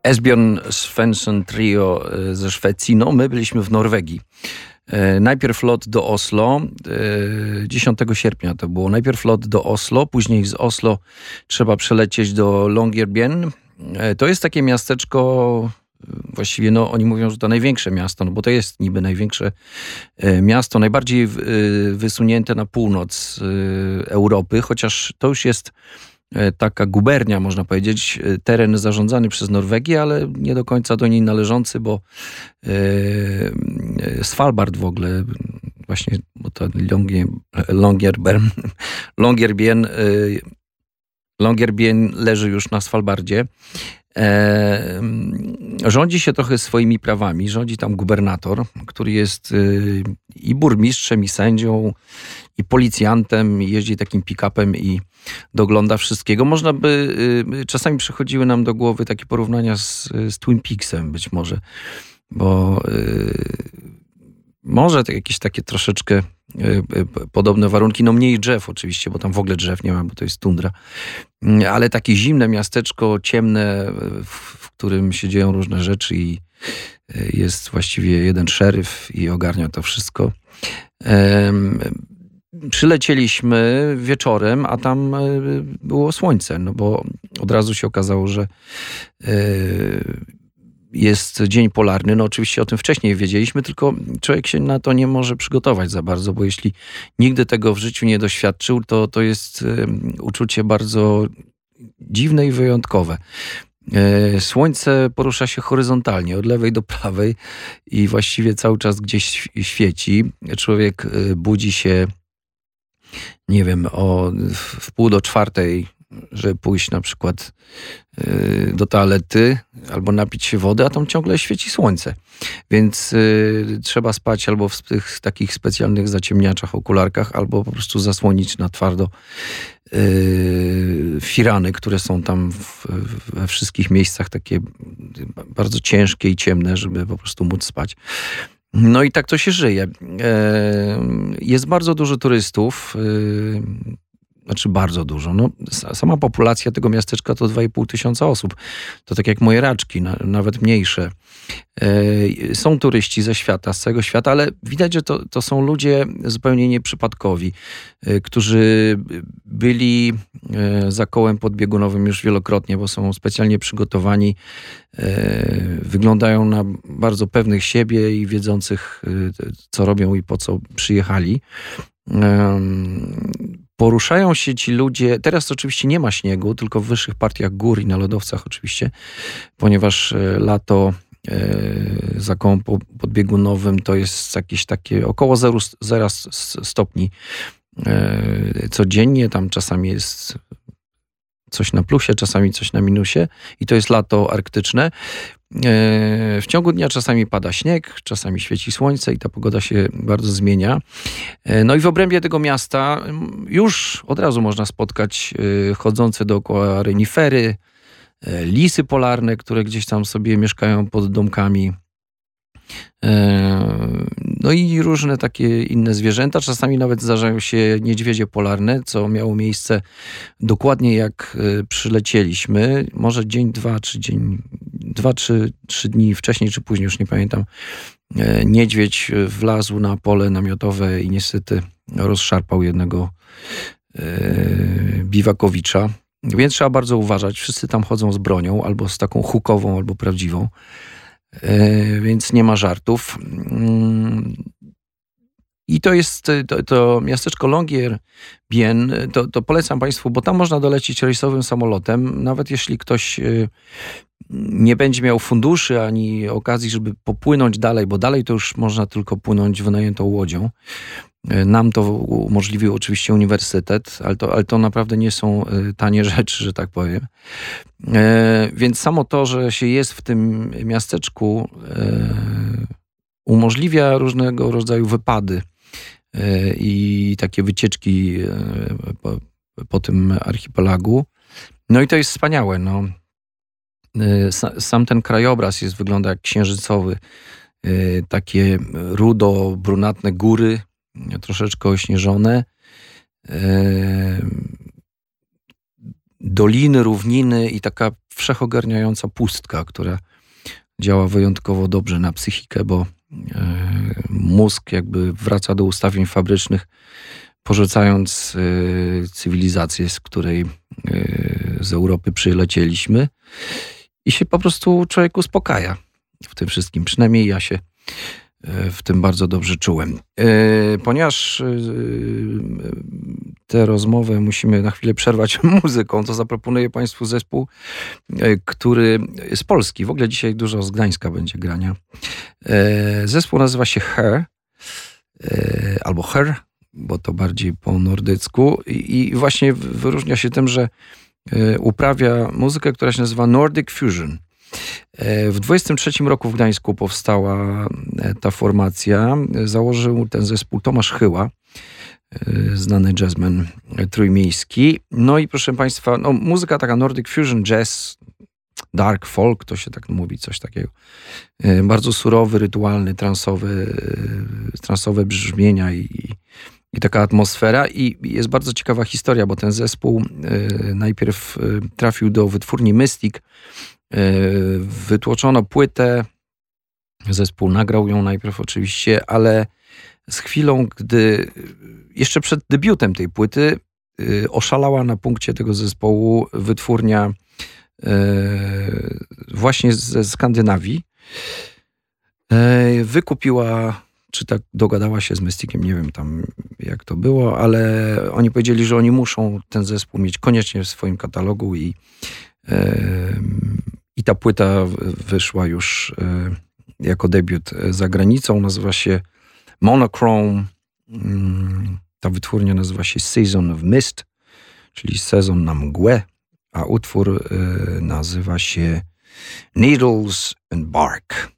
Esbjörn Svensson Trio ze Szwecji. No, my byliśmy w Norwegii. Najpierw lot do Oslo, 10 sierpnia to było. Najpierw lot do Oslo, później z Oslo trzeba przelecieć do Longyearbyen. To jest takie miasteczko, właściwie no oni mówią, że to największe miasto, no bo to jest niby największe miasto, najbardziej wysunięte na północ Europy, chociaż to już jest taka gubernia, można powiedzieć, teren zarządzany przez Norwegię, ale nie do końca do niej należący, bo Svalbard w ogóle, właśnie, bo to Longyearbyen leży już na Svalbardzie. Rządzi się trochę swoimi prawami. Rządzi tam gubernator, który jest i burmistrzem, i sędzią, i policjantem, i jeździ takim pick-upem i dogląda wszystkiego. Można by, czasami przychodziły nam do głowy takie porównania z Twin Peaksem być może, bo może to jakieś takie troszeczkę podobne warunki, no mniej drzew oczywiście, bo tam w ogóle drzew nie ma, bo to jest tundra, ale takie zimne miasteczko, ciemne, w którym się dzieją różne rzeczy i jest właściwie jeden szeryf i ogarnia to wszystko. Przylecieliśmy wieczorem, a tam było słońce, no bo od razu się okazało, że jest dzień polarny. No oczywiście o tym wcześniej wiedzieliśmy, tylko człowiek się na to nie może przygotować za bardzo, bo jeśli nigdy tego w życiu nie doświadczył, to jest uczucie bardzo dziwne i wyjątkowe. Słońce porusza się horyzontalnie, od lewej do prawej i właściwie cały czas gdzieś świeci. Człowiek budzi się, nie wiem, o 3:30, żeby pójść na przykład do toalety albo napić się wody, a tam ciągle świeci słońce. Więc trzeba spać albo w tych takich specjalnych zaciemniaczach, okularkach, albo po prostu zasłonić na twardo firany, które są tam we wszystkich miejscach takie bardzo ciężkie i ciemne, żeby po prostu móc spać. No i tak to się żyje. Jest bardzo dużo turystów, znaczy bardzo dużo. No, sama populacja tego miasteczka to 2,5 tysiąca osób. To tak jak moje Raczki, nawet mniejsze. Są turyści ze świata, z całego świata, ale widać, że to są ludzie zupełnie nieprzypadkowi, którzy byli za kołem podbiegunowym już wielokrotnie, bo są specjalnie przygotowani. Wyglądają na bardzo pewnych siebie i wiedzących, co robią i po co przyjechali. Poruszają się ci ludzie, teraz oczywiście nie ma śniegu, tylko w wyższych partiach gór i na lodowcach oczywiście, ponieważ lato za kołem podbiegunowym to jest jakieś takie około 0 stopni codziennie, tam czasami jest coś na plusie, czasami coś na minusie i to jest lato arktyczne. W ciągu dnia czasami pada śnieg, czasami świeci słońce i ta pogoda się bardzo zmienia. No i w obrębie tego miasta już od razu można spotkać chodzące dookoła renifery, lisy polarne, które gdzieś tam sobie mieszkają pod domkami. No i różne takie inne zwierzęta. Czasami nawet zdarzają się niedźwiedzie polarne, co miało miejsce dokładnie jak przylecieliśmy. Może dzień, dwa, trzy dni wcześniej czy później, już nie pamiętam. Niedźwiedź wlazł na pole namiotowe i niestety rozszarpał jednego biwakowicza. Więc trzeba bardzo uważać. Wszyscy tam chodzą z bronią, albo z taką hukową, albo prawdziwą. Więc nie ma żartów. I to jest to miasteczko Longyearbyen, to polecam Państwu, bo tam można dolecieć rejsowym samolotem, nawet jeśli ktoś nie będzie miał funduszy ani okazji, żeby popłynąć dalej, bo dalej to już można tylko płynąć wynajętą łodzią. Nam to umożliwił oczywiście uniwersytet, ale to naprawdę nie są tanie rzeczy, że tak powiem. Więc samo to, że się jest w tym miasteczku, umożliwia różnego rodzaju wypady i takie wycieczki po tym archipelagu. No i to jest wspaniałe. No. Sam ten krajobraz wygląda jak księżycowy. Takie rudo-brunatne góry, troszeczkę ośnieżone. doliny, równiny i taka wszechogarniająca pustka, która działa wyjątkowo dobrze na psychikę, bo mózg jakby wraca do ustawień fabrycznych, porzucając cywilizację, z której z Europy przylecieliśmy i się po prostu człowiek uspokaja w tym wszystkim. Przynajmniej ja się w tym bardzo dobrze czułem. Ponieważ tę rozmowę musimy na chwilę przerwać muzyką, to zaproponuję Państwu zespół, który z Polski. W ogóle dzisiaj dużo z Gdańska będzie grania. Zespół nazywa się Her, albo Her, bo to bardziej po nordycku i właśnie wyróżnia się tym, że uprawia muzykę, która się nazywa Nordic Fusion. W 23 roku w Gdańsku powstała ta formacja. Założył ten zespół Tomasz Chyła, znany jazzman trójmiejski. No i proszę Państwa, muzyka taka Nordic Fusion, jazz, dark folk, to się tak mówi, coś takiego. Bardzo surowy, rytualny, transowe brzmienia i taka atmosfera. I jest bardzo ciekawa historia, bo ten zespół najpierw trafił do wytwórni Mystic, wytłoczono płytę, zespół nagrał ją najpierw oczywiście, ale z chwilą, gdy jeszcze przed debiutem tej płyty oszalała na punkcie tego zespołu wytwórnia właśnie ze Skandynawii. Wykupiła, czy tak dogadała się z Mysticiem, nie wiem tam jak to było, ale oni powiedzieli, że oni muszą ten zespół mieć koniecznie w swoim katalogu i ta płyta wyszła już jako debiut za granicą. Nazywa się Monochrome. Ta wytwórnia nazywa się Season of Mist, czyli sezon na mgłę, a utwór nazywa się Needles and Bark.